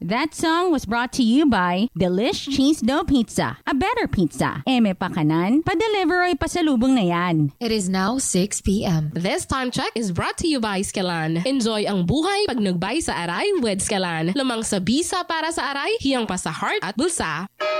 That song was brought to you by Delish Cheese Dough Pizza, a better pizza. Eme pa kanan, pa-deliver o ipasalubong na yan. It is now 6 p.m. This time check is brought to you by Skelan. Enjoy ang buhay pag nagbay sa aray with Skelan. Lamang sa bisa para sa aray, hiyang pa sa heart at bulsa.